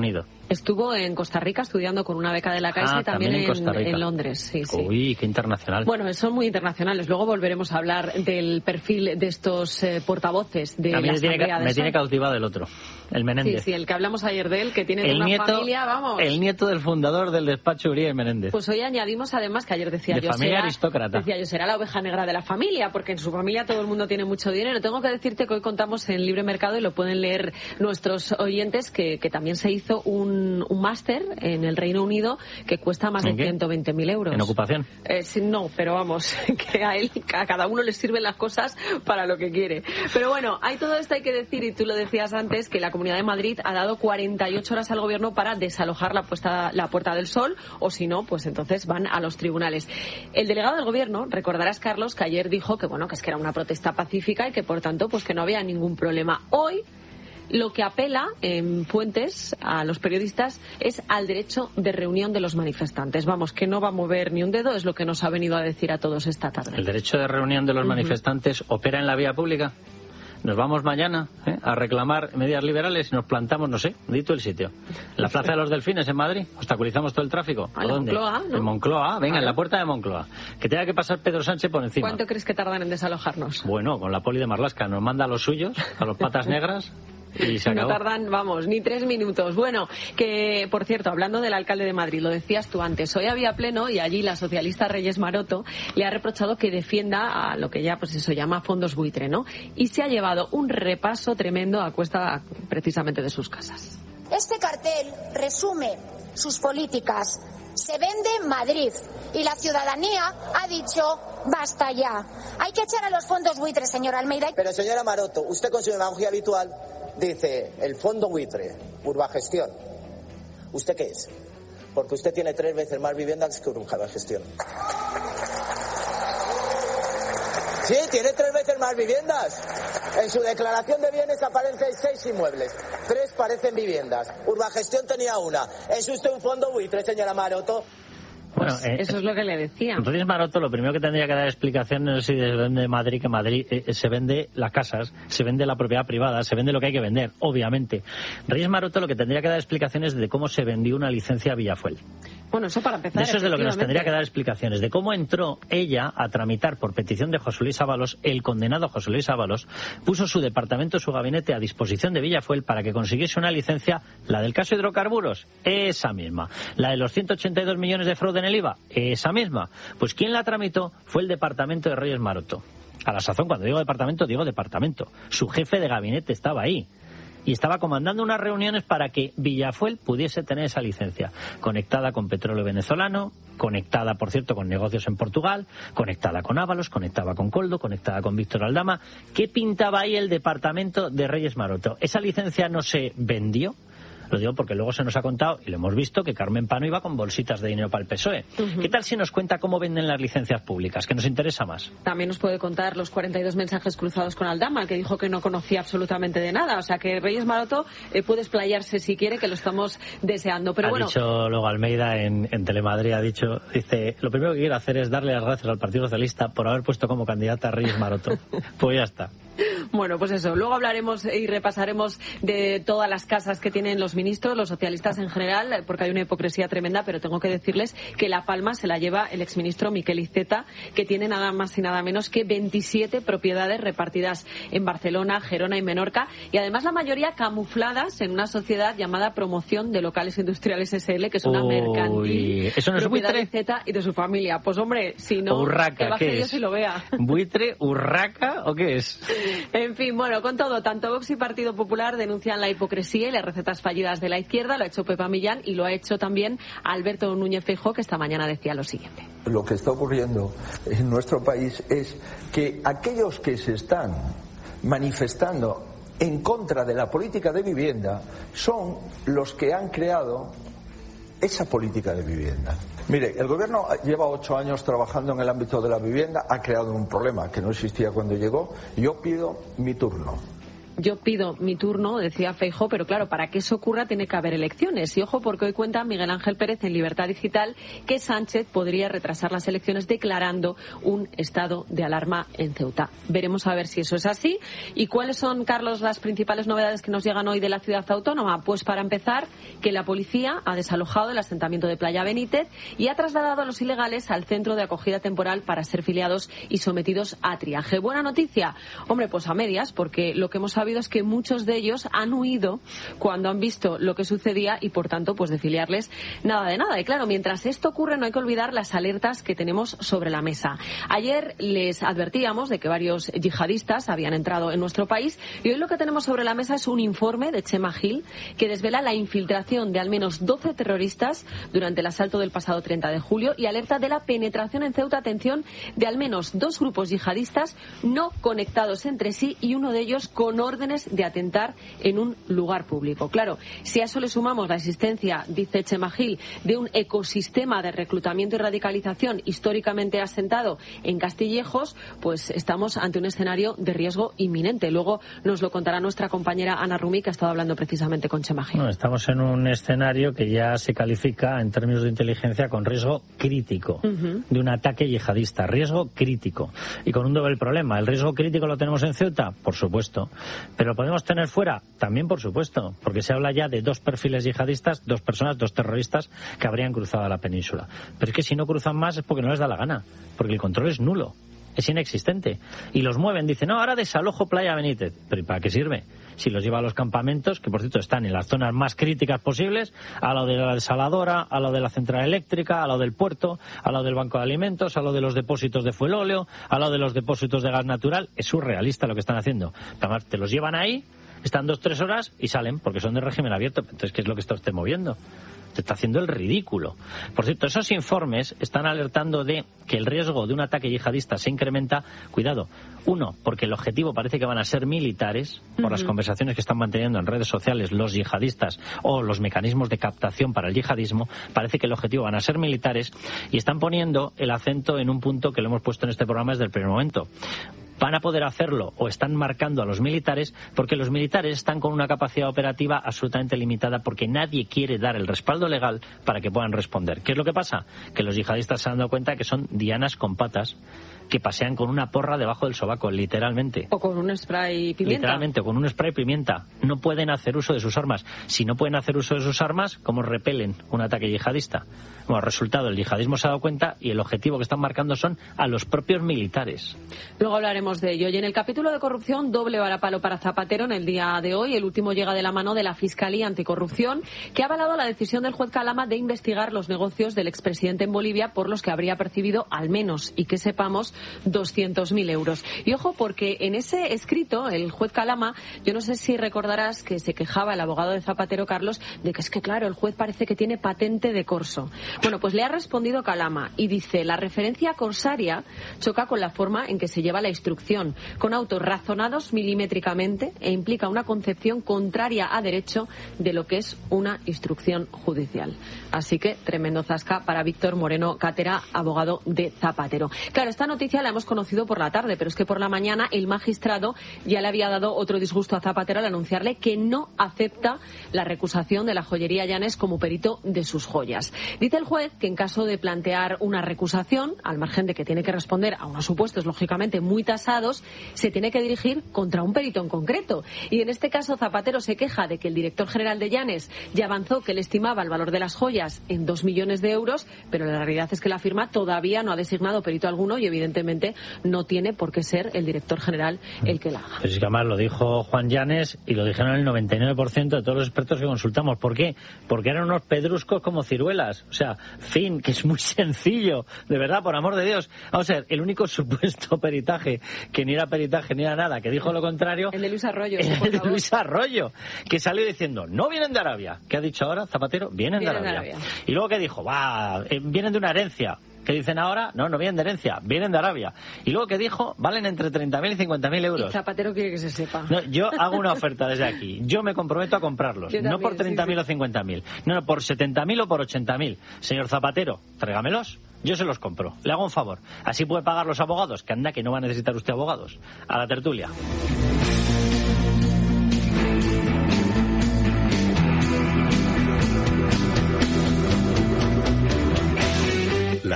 Estuvo en Costa Rica estudiando con una beca de la Caixa ah, y también, también en, en, Costa Rica. en Londres. Sí, sí. Uy, qué internacional. Bueno, son muy internacionales. Luego volveremos a hablar del perfil de estos eh, portavoces de a mí la me tiene, Asamblea de me Sol. tiene cautivado el otro, el Menéndez. Sí, sí, el que hablamos ayer de él, que tiene el una nieto, familia, vamos. El nieto del fundador del despacho Uribe Menéndez. Pues hoy añadimos además que ayer decía de yo familia será, aristócrata. decía yo será la oveja negra de la familia, porque en su familia todo el mundo tiene mucho dinero. Tengo que decirte que hoy contamos en Libre Mercado y lo pueden leer nuestros oyentes que, que también se hizo un, un máster en el Reino Unido que cuesta más de ciento veinte mil euros. ¿En ocupación? Eh, sí, no, pero vamos, que a él, a cada uno le sirven las cosas para lo que quiere. Pero bueno, hay todo esto, hay que decir, y tú lo decías antes, que la Comunidad de Madrid ha dado cuarenta y ocho horas al Gobierno para desalojar la, puesta, la Puerta del Sol, o si no, pues entonces van a los tribunales. El delegado del Gobierno, recordarás, Carlos, que ayer dijo que bueno, que es que era una protesta pacífica y que por tanto pues que no había ningún problema. Hoy lo que apela en fuentes a los periodistas es al derecho de reunión de los manifestantes. Vamos, que no va a mover ni un dedo, es lo que nos ha venido a decir a todos esta tarde. ¿El derecho de reunión de los uh-huh. manifestantes opera en la vía pública? Nos vamos mañana ¿eh? a reclamar medidas liberales y nos plantamos, no sé, dito el sitio. En la Plaza de los Delfines, en Madrid, obstaculizamos todo el tráfico. ¿A dónde? Moncloa, ¿no? En Moncloa, venga, claro. en la puerta de Moncloa. Que tenga que pasar Pedro Sánchez por encima. ¿Cuánto crees que tardan en desalojarnos? Bueno, con la poli de Marlaska nos manda a los suyos, a los patas negras. Y se acabó. No tardan, vamos, ni tres minutos. Bueno, que, por cierto, hablando del alcalde de Madrid, lo decías tú antes, hoy había pleno y allí la socialista Reyes Maroto le ha reprochado que defienda a lo que ya, pues eso, llama fondos buitre, ¿no? Y se ha llevado un repaso tremendo a cuesta precisamente de sus casas. Este cartel resume sus políticas. Se vende Madrid y la ciudadanía ha dicho basta ya. Hay que echar a los fondos buitres, señora Almeida. Pero señora Maroto, usted con su demagogia habitual dice el fondo buitre, Urbagestión. ¿Usted qué es? Porque usted tiene tres veces más viviendas que Urbagestión. Sí, tiene tres veces más viviendas. En su declaración de bienes aparecen seis inmuebles. Tres parecen viviendas. Urbagestión tenía una. ¿Es usted un fondo buitre, señora Maroto? Pues bueno, eh, eso es lo que le decía. Reyes Maroto lo primero que tendría que dar explicación no es si se vende Madrid, que Madrid eh, se vende las casas, se vende la propiedad privada, se vende lo que hay que vender, obviamente. Reyes Maroto lo que tendría que dar explicaciones de cómo se vendió una licencia a Villafuel. Bueno, eso para empezar. De eso es de lo que nos tendría que dar explicaciones, de cómo entró ella a tramitar por petición de José Luis Ábalos, el condenado José Luis Ábalos, puso su departamento, su gabinete a disposición de Villafuel para que consiguiese una licencia, la del caso hidrocarburos, esa misma. La de los ciento ochenta y dos millones de fraude en el I V A, esa misma. Pues quien la tramitó fue el departamento de Reyes Maroto. A la sazón, cuando digo departamento, digo departamento. Su jefe de gabinete estaba ahí. Y estaba comandando unas reuniones para que Villafuel pudiese tener esa licencia, conectada con petróleo venezolano, conectada, por cierto, con negocios en Portugal, conectada con Ábalos, conectada con Coldo, conectada con Víctor Aldama. ¿Qué pintaba ahí el departamento de Reyes Maroto? ¿Esa licencia no se vendió? Lo digo porque luego se nos ha contado, y lo hemos visto, que Carmen Pano iba con bolsitas de dinero para el P S O E. Uh-huh. ¿Qué tal si nos cuenta cómo venden las licencias públicas? Que nos interesa más. También nos puede contar los cuarenta y dos mensajes cruzados con Aldama, que dijo que no conocía absolutamente de nada. O sea que Reyes Maroto eh, puede explayarse si quiere, que lo estamos deseando. Pero ha bueno, dicho luego Almeida en, en Telemadrid, ha dicho, dice, lo primero que quiero hacer es darle las gracias al Partido Socialista por haber puesto como candidata a Reyes Maroto. Pues ya está. Bueno, pues eso. Luego hablaremos y repasaremos de todas las casas que tienen los ministros, los socialistas en general, porque hay una hipocresía tremenda, pero tengo que decirles que la palma se la lleva el exministro Miquel Iceta, que tiene nada más y nada menos que veintisiete propiedades repartidas en Barcelona, Gerona y Menorca, y además la mayoría camufladas en una sociedad llamada Promoción de Locales Industriales S L, que es una Uy, mercantil ¿eso no es propiedad buitre? de Iceta y de su familia. Pues hombre, si no, Urraca, que baje ¿qué Dios es? y lo vea. ¿Buitre, urraca o qué es? En fin, bueno, con todo, tanto Vox y Partido Popular denuncian la hipocresía y las recetas fallidas de la izquierda. Lo ha hecho Pepa Millán y lo ha hecho también Alberto Núñez Feijóo, que esta mañana decía lo siguiente. Lo que está ocurriendo en nuestro país es que aquellos que se están manifestando en contra de la política de vivienda son los que han creado esa política de vivienda. Mire, el gobierno lleva ocho años trabajando en el ámbito de la vivienda, ha creado un problema que no existía cuando llegó. Yo pido mi turno. yo pido mi turno, decía Feijóo, pero claro, para que eso ocurra tiene que haber elecciones. Y ojo, porque hoy cuenta Miguel Ángel Pérez en Libertad Digital que Sánchez podría retrasar las elecciones declarando un estado de alarma en Ceuta. Veremos a ver si eso es así. ¿Y cuáles son, Carlos, las principales novedades que nos llegan hoy de la ciudad autónoma? Pues para empezar, que la policía ha desalojado el asentamiento de Playa Benítez y ha trasladado a los ilegales al centro de acogida temporal para ser filiados y sometidos a triaje. ¿Buena noticia? Hombre, pues a medias, porque lo que hemos sabido es que muchos de ellos han huido cuando han visto lo que sucedía y, por tanto, pues de filiarles nada de nada. Y claro, mientras esto ocurre, no hay que olvidar las alertas que tenemos sobre la mesa. Ayer les advertíamos de que varios yihadistas habían entrado en nuestro país y hoy lo que tenemos sobre la mesa es un informe de Chema Gil que desvela la infiltración de al menos doce terroristas durante el asalto del pasado treinta de julio y alerta de la penetración en Ceuta, atención, de al menos dos grupos yihadistas no conectados entre sí y uno de ellos con órdenes de atentar en un lugar público. Claro, si a eso le sumamos la existencia, dice Chema Gil, de un ecosistema de reclutamiento y radicalización históricamente asentado en Castillejos, pues estamos ante un escenario de riesgo inminente. Luego nos lo contará nuestra compañera Ana Rumi, que ha estado hablando precisamente con Chema Gil. No, estamos en un escenario que ya se califica en términos de inteligencia con riesgo crítico uh-huh. de un ataque yihadista, riesgo crítico. Y con un doble problema. ¿El riesgo crítico lo tenemos en Ceuta? Por supuesto. ¿Pero lo podemos tener fuera? También por supuesto. Porque se habla ya de dos perfiles yihadistas, dos personas, dos terroristas que habrían cruzado la península. Pero es que si no cruzan más es porque no les da la gana. Porque el control es nulo. Es inexistente. Y los mueven, dicen, no, ahora desalojo Playa Benítez. ¿Pero para qué sirve? Si los lleva a los campamentos, que por cierto están en las zonas más críticas posibles, a lo de la desaladora, a lo de la central eléctrica, a lo del puerto, a lo del banco de alimentos, a lo de los depósitos de fuelóleo, a lo de los depósitos de gas natural, es surrealista lo que están haciendo. Además, te los llevan ahí, están dos, tres horas y salen, porque son de régimen abierto. Entonces, ¿qué es lo que está usted moviendo? Se está haciendo el ridículo. Por cierto, esos informes están alertando de que el riesgo de un ataque yihadista se incrementa. Cuidado. Uno, porque el objetivo parece que van a ser militares, por uh-huh. las conversaciones que están manteniendo en redes sociales los yihadistas o los mecanismos de captación para el yihadismo. Parece que el objetivo van a ser militares y están poniendo el acento en un punto que lo hemos puesto en este programa desde el primer momento. Van a poder hacerlo o están marcando a los militares porque los militares están con una capacidad operativa absolutamente limitada porque nadie quiere dar el respaldo legal para que puedan responder. ¿Qué es lo que pasa? Que los yihadistas se han dado cuenta que son dianas con patas que pasean con una porra debajo del sobaco, literalmente. O con un spray pimienta. Literalmente, con un spray pimienta. No pueden hacer uso de sus armas. Si no pueden hacer uso de sus armas, ¿cómo repelen un ataque yihadista? Bueno, resultado, el yihadismo se ha dado cuenta y el objetivo que están marcando son a los propios militares. Luego hablaremos de ello. Y en el capítulo de corrupción, doble varapalo para Zapatero en el día de hoy. El último llega de la mano de la Fiscalía Anticorrupción, que ha avalado la decisión del juez Calama de investigar los negocios del expresidente en Bolivia por los que habría percibido al menos, y que sepamos, doscientos mil euros. Y ojo, porque en ese escrito, el juez Calama, yo no sé si recordarás que se quejaba el abogado de Zapatero, Carlos, de que es que, claro, el juez parece que tiene patente de corso. Bueno, pues le ha respondido Calama y dice, la referencia corsaria choca con la forma en que se lleva la instrucción, con autos razonados milimétricamente e implica una concepción contraria a derecho de lo que es una instrucción judicial. Así que tremendo zasca para Víctor Moreno Cátera, abogado de Zapatero. Claro, esta noticia la hemos conocido por la tarde, pero es que por la mañana el magistrado ya le había dado otro disgusto a Zapatero al anunciarle que no acepta la recusación de la joyería Llanes como perito de sus joyas. Dice el juez que en caso de plantear una recusación, al margen de que tiene que responder a unos supuestos lógicamente muy tasados, se tiene que dirigir contra un perito en concreto. Y en este caso Zapatero se queja de que el director general de Llanes ya avanzó que le estimaba el valor de las joyas en dos millones de euros, pero la realidad es que la firma todavía no ha designado perito alguno y evidentemente no tiene por qué ser el director general el que la haga. Pero es que además lo dijo Juan Llanes y lo dijeron el noventa y nueve por ciento de todos los expertos que consultamos. ¿Por qué? Porque eran unos pedruscos como ciruelas. O sea, fin, que es muy sencillo. De verdad, por amor de Dios. Vamos a ver, el único supuesto peritaje, que ni era peritaje ni era nada, que dijo lo contrario... El de Luis Arroyo. El de Luis Arroyo, que salió diciendo, no vienen de Arabia. ¿Qué ha dicho ahora Zapatero? Vienen, vienen de, Arabia. de Arabia. Y luego que dijo, va, eh, vienen de una herencia. ¿Qué dicen ahora? No, no vienen de herencia, vienen de Arabia. Y luego que dijo, valen entre treinta mil y cincuenta mil euros. Y Zapatero quiere que se sepa. No, yo hago una oferta desde aquí. Yo me comprometo a comprarlos. También, no por treinta mil sí, sí. o cincuenta mil. No, no, por setenta mil o por ochenta mil. Señor Zapatero, tráigamelos. Yo se los compro. Le hago un favor. Así puede pagar los abogados, que anda que no va a necesitar usted abogados. A la tertulia.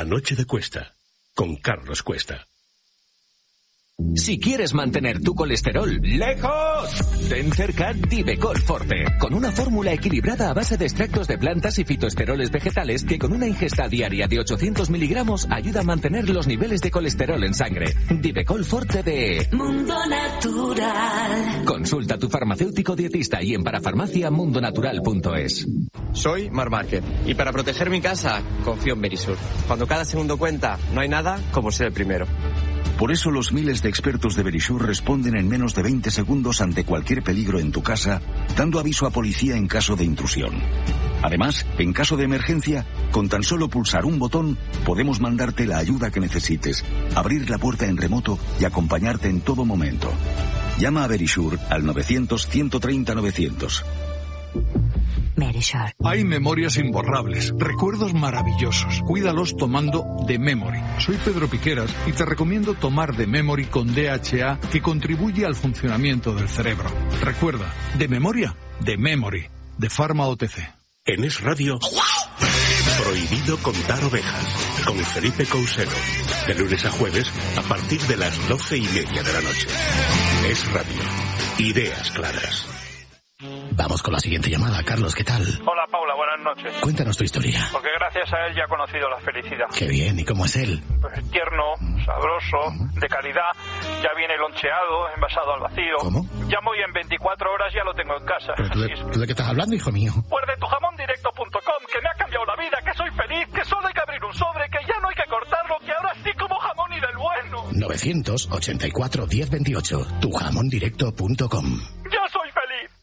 La noche de Cuesta, con Carlos Cuesta. Si quieres mantener tu colesterol lejos, ten cerca Divecol Forte, con una fórmula equilibrada a base de extractos de plantas y fitoesteroles vegetales que con una ingesta diaria de ochocientos miligramos ayuda a mantener los niveles de colesterol en sangre. Divecol Forte de Mundo Natural. Consulta a tu farmacéutico dietista y en parafarmacia mundonatural punto es. Soy Mar Márquez y para proteger mi casa confío en Verisur. Cuando cada segundo cuenta, no hay nada como ser el primero. Por eso los miles de expertos de Verisur responden en menos de veinte segundos ante cualquier peligro en tu casa, dando aviso a policía en caso de intrusión. Además, en caso de emergencia, con tan solo pulsar un botón, podemos mandarte la ayuda que necesites, abrir la puerta en remoto y acompañarte en todo momento. Llama a Verisur al novecientos, ciento treinta, novecientos. Verisur. Hay memorias imborrables, recuerdos maravillosos. Cuídalos tomando The Memory. Soy Pedro Piqueras y te recomiendo tomar The Memory con D H A, que contribuye al funcionamiento del cerebro. Recuerda, de memoria, The Memory, de Pharma O T C. En Es Radio, prohibido contar ovejas, con Felipe Couselo. De lunes a jueves, a partir de las doce y media de la noche. Es Radio. Ideas claras. Vamos con la siguiente llamada. Carlos, ¿qué tal? Hola, Paula, buenas noches. Cuéntanos tu historia. Porque gracias a él ya he conocido la felicidad. Qué bien, ¿y cómo es él? Pues tierno, sabroso, de calidad, ya viene loncheado, envasado al vacío. ¿Cómo? Llamo y en veinticuatro horas ya lo tengo en casa. ¿Pero tú de, ¿tú de qué estás hablando, hijo mío? Pues de tu jamón directo punto com, que me ha cambiado la vida, que soy feliz, que solo hay que abrir un sobre, que ya no hay que cortarlo, que ahora sí como jamón y del bueno. novecientos ochenta y cuatro, diez veintiocho, tu jamón directo punto com. Yo soy feliz.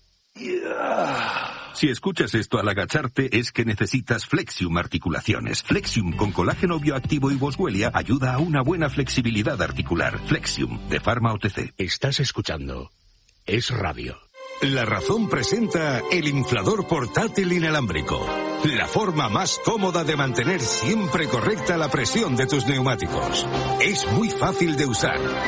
Si escuchas esto al agacharte es que necesitas Flexium Articulaciones. Flexium con colágeno bioactivo y boswellia ayuda a una buena flexibilidad articular. Flexium, de Pharma O T C. Estás escuchando Es Radio. La Razón presenta el inflador portátil inalámbrico. La forma más cómoda de mantener siempre correcta la presión de tus neumáticos. Es muy fácil de usar.